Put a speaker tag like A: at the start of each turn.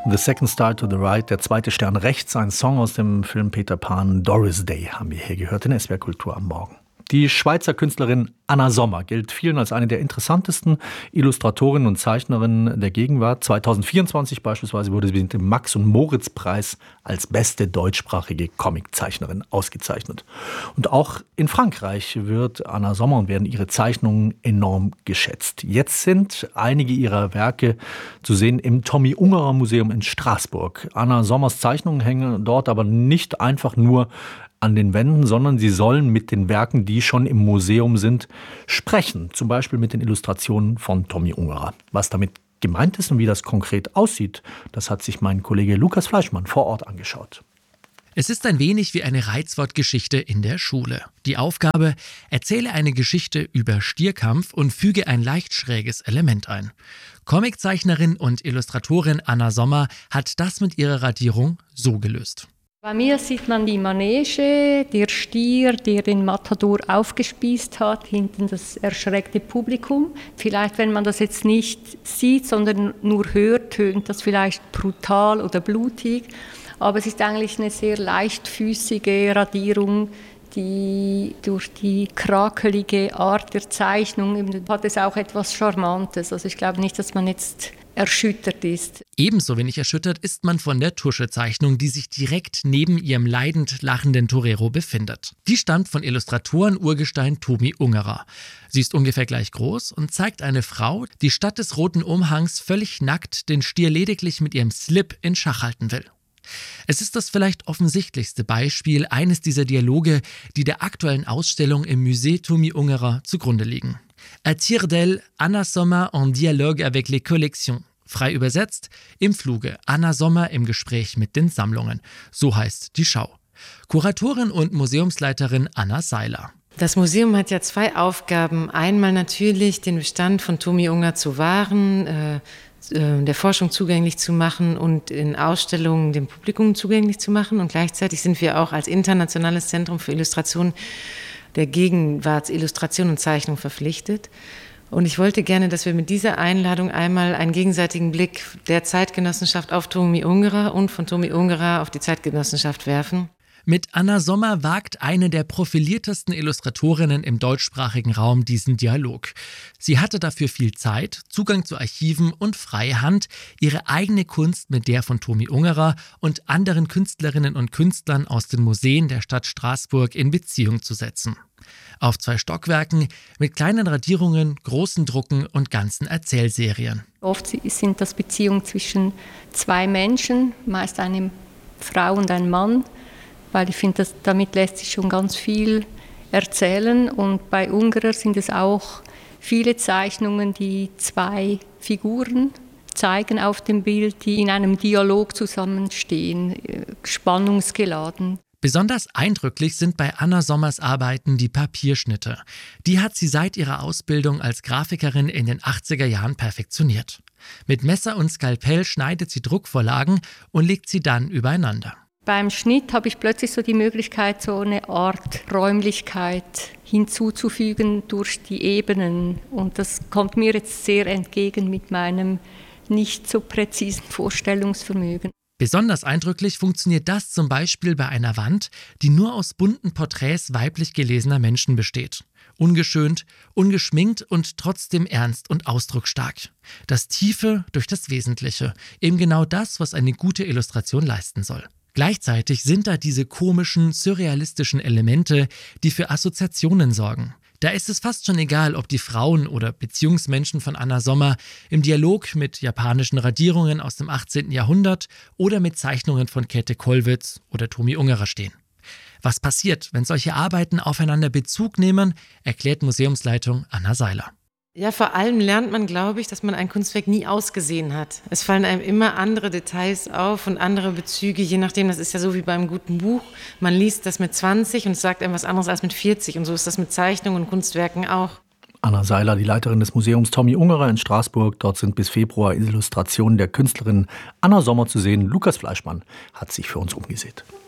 A: The Second Star to the Right, der zweite Stern rechts, ein Song aus dem Film Peter Pan, Doris Day, haben wir hier gehört in SWR Kultur am Morgen. Die Schweizer Künstlerin Anna Sommer gilt vielen als eine der interessantesten Illustratorinnen und Zeichnerinnen der Gegenwart. 2024 beispielsweise wurde sie mit dem Max-und-Moritz-Preis als beste deutschsprachige Comiczeichnerin ausgezeichnet. Und auch in Frankreich wird Anna Sommer und werden ihre Zeichnungen enorm geschätzt. Jetzt sind einige ihrer Werke zu sehen im Tommy-Ungerer-Museum in Straßburg. Anna Sommers Zeichnungen hängen dort aber nicht einfach nur an den Wänden, sondern sie sollen mit den Werken, die schon im Museum sind, sprechen. Zum Beispiel mit den Illustrationen von Tommy Ungerer. Was damit gemeint ist und wie das konkret aussieht, das hat sich mein Kollege Lukas Fleischmann vor Ort angeschaut.
B: Es ist ein wenig wie eine Reizwortgeschichte in der Schule. Die Aufgabe: erzähle eine Geschichte über Stierkampf und füge ein leicht schräges Element ein. Comiczeichnerin und Illustratorin Anna Sommer hat das mit ihrer Radierung so gelöst.
C: Bei mir sieht man die Manege, der Stier, der den Matador aufgespießt hat, hinten das erschreckte Publikum. Vielleicht, wenn man das jetzt nicht sieht, sondern nur hört, tönt das vielleicht brutal oder blutig. Aber es ist eigentlich eine sehr leichtfüßige Radierung, die durch die krakelige Art der Zeichnung hat es auch etwas Charmantes. Also ich glaube nicht, dass man jetzt erschüttert ist.
B: Ebenso wenig erschüttert ist man von der Tuschezeichnung, die sich direkt neben ihrem leidend lachenden Torero befindet. Die stammt von Illustratoren-Urgestein Tommy Ungerer. Sie ist ungefähr gleich groß und zeigt eine Frau, die statt des roten Umhangs völlig nackt den Stier lediglich mit ihrem Slip in Schach halten will. Es ist das vielleicht offensichtlichste Beispiel eines dieser Dialoge, die der aktuellen Ausstellung im Musée Tommy Ungerer zugrunde liegen. À tire d'elle, Anna Sommer en dialogue avec les collections. Frei übersetzt: im Fluge, Anna Sommer im Gespräch mit den Sammlungen. So heißt die Schau. Kuratorin und Museumsleiterin Anna Seiler.
D: Das Museum hat ja zwei Aufgaben. Einmal natürlich den Bestand von Tommy Ungerer zu wahren, der Forschung zugänglich zu machen und in Ausstellungen dem Publikum zugänglich zu machen. Und gleichzeitig sind wir auch als internationales Zentrum für Illustration der Gegenwartsillustration und Zeichnung verpflichtet. Und ich wollte gerne, dass wir mit dieser Einladung einmal einen gegenseitigen Blick der Zeitgenossenschaft auf Tommy Ungerer und von Tommy Ungerer auf die Zeitgenossenschaft werfen.
B: Mit Anna Sommer wagt eine der profiliertesten Illustratorinnen im deutschsprachigen Raum diesen Dialog. Sie hatte dafür viel Zeit, Zugang zu Archiven und freie Hand, ihre eigene Kunst mit der von Tommy Ungerer und anderen Künstlerinnen und Künstlern aus den Museen der Stadt Straßburg in Beziehung zu setzen. Auf 2 Stockwerken mit kleinen Radierungen, großen Drucken und ganzen Erzählserien.
C: Oft sind das Beziehungen zwischen 2 Menschen, meist eine Frau und ein Mann, weil ich finde, damit lässt sich schon ganz viel erzählen. Und bei Ungerer sind es auch viele Zeichnungen, die 2 Figuren zeigen auf dem Bild, die in einem Dialog zusammenstehen, spannungsgeladen.
B: Besonders eindrücklich sind bei Anna Sommers Arbeiten die Papierschnitte. Die hat sie seit ihrer Ausbildung als Grafikerin in den 80er Jahren perfektioniert. Mit Messer und Skalpell schneidet sie Druckvorlagen und legt sie dann übereinander.
C: Beim Schnitt habe ich plötzlich so die Möglichkeit, so eine Art Räumlichkeit hinzuzufügen durch die Ebenen. Und das kommt mir jetzt sehr entgegen mit meinem nicht so präzisen Vorstellungsvermögen.
B: Besonders eindrücklich funktioniert das zum Beispiel bei einer Wand, die nur aus bunten Porträts weiblich gelesener Menschen besteht. Ungeschönt, ungeschminkt und trotzdem ernst und ausdrucksstark. Das Tiefe durch das Wesentliche, eben genau das, was eine gute Illustration leisten soll. Gleichzeitig sind da diese komischen, surrealistischen Elemente, die für Assoziationen sorgen. Da ist es fast schon egal, ob die Frauen oder Beziehungsmenschen von Anna Sommer im Dialog mit japanischen Radierungen aus dem 18. Jahrhundert oder mit Zeichnungen von Käthe Kollwitz oder Tommy Ungerer stehen. Was passiert, wenn solche Arbeiten aufeinander Bezug nehmen, erklärt Museumsleitung Anna Seiler.
D: Ja, vor allem lernt man, glaube ich, dass man ein Kunstwerk nie ausgesehen hat. Es fallen einem immer andere Details auf und andere Bezüge, je nachdem, das ist ja so wie beim guten Buch. Man liest das mit 20 und sagt einem was anderes als mit 40 und so ist das mit Zeichnungen und Kunstwerken auch.
A: Anna Seiler, die Leiterin des Museums Tommy Ungerer in Straßburg. Dort sind bis Februar Illustrationen der Künstlerin Anna Sommer zu sehen. Lukas Fleischmann hat sich für uns umgesehen.